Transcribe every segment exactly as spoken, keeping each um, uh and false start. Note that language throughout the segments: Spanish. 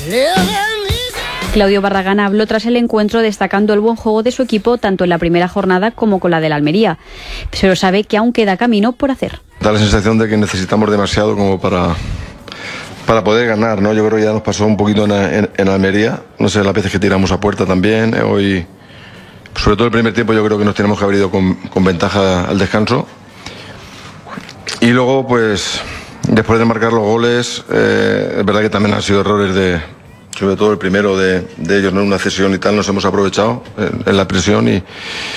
Claudio Barragán habló tras el encuentro destacando el buen juego de su equipo tanto en la primera jornada como con la del Almería, pero sabe que aún queda camino por hacer. Da la sensación de que necesitamos demasiado como para, para poder ganar, ¿no? Yo creo que ya nos pasó un poquito en, en, en Almería, no sé, las veces que tiramos a puerta también, hoy, sobre todo el primer tiempo yo creo que nos tenemos que haber ido con, con ventaja al descanso, y luego pues después de marcar los goles, eh, es verdad que también han sido errores de, sobre todo el primero de, de ellos, ¿no? Una cesión y tal, nos hemos aprovechado en, en la presión y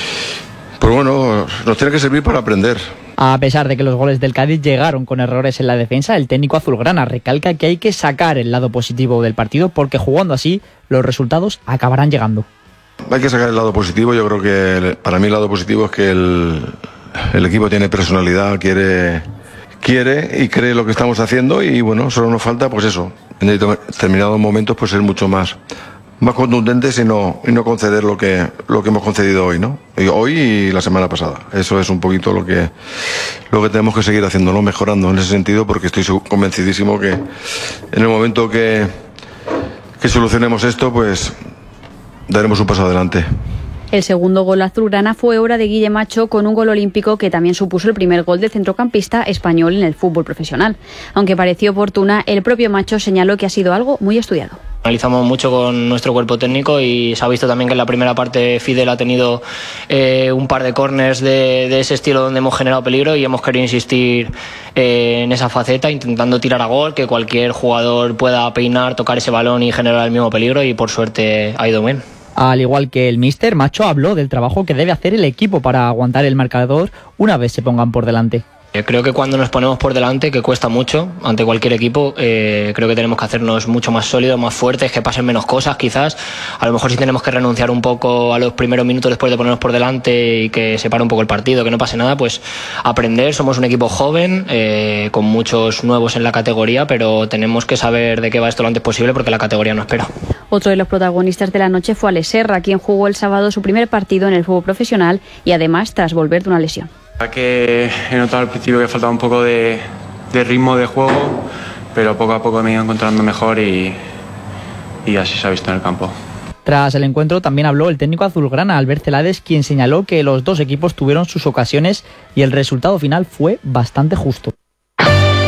pues bueno, nos tiene que servir para aprender. A pesar de que los goles del Cádiz llegaron con errores en la defensa, el técnico azulgrana recalca que hay que sacar el lado positivo del partido porque jugando así los resultados acabarán llegando. Hay que sacar el lado positivo. Yo creo que para mí el lado positivo es que el, el equipo tiene personalidad, quiere, quiere y cree lo que estamos haciendo y bueno, solo nos falta pues eso, en determinados momentos pues ser mucho más más contundentes y no, y no conceder lo que, lo que hemos concedido hoy, ¿no? Hoy y la semana pasada. Eso es un poquito lo que, lo que tenemos que seguir haciendo, ¿no? Mejorando en ese sentido, porque estoy convencidísimo que en el momento que, que solucionemos esto, pues daremos un paso adelante. El segundo gol azulgrana fue obra de Guille Macho con un gol olímpico que también supuso el primer gol del centrocampista español en el fútbol profesional. Aunque pareció oportuna, el propio Macho señaló que ha sido algo muy estudiado. Analizamos mucho con nuestro cuerpo técnico y se ha visto también que en la primera parte Fidel ha tenido eh, un par de corners de, de ese estilo donde hemos generado peligro y hemos querido insistir eh, en esa faceta, intentando tirar a gol, que cualquier jugador pueda peinar, tocar ese balón y generar el mismo peligro y por suerte ha ido bien. Al igual que el míster, Macho habló del trabajo que debe hacer el equipo para aguantar el marcador una vez se pongan por delante. Creo que cuando nos ponemos por delante, que cuesta mucho ante cualquier equipo, eh, creo que tenemos que hacernos mucho más sólidos, más fuertes, que pasen menos cosas quizás. A lo mejor sí tenemos que renunciar un poco a los primeros minutos después de ponernos por delante y que se pare un poco el partido, que no pase nada, pues aprender. Somos un equipo joven, eh, con muchos nuevos en la categoría, pero tenemos que saber de qué va esto lo antes posible porque la categoría no espera. Otro de los protagonistas de la noche fue Alex Serra, quien jugó el sábado su primer partido en el fútbol profesional y además tras volver de una lesión. Que he notado al principio que faltaba un poco de, de ritmo de juego, pero poco a poco me he ido encontrando mejor y, y así se ha visto en el campo. Tras el encuentro también habló el técnico azulgrana, Albert Celades, quien señaló que los dos equipos tuvieron sus ocasiones y el resultado final fue bastante justo.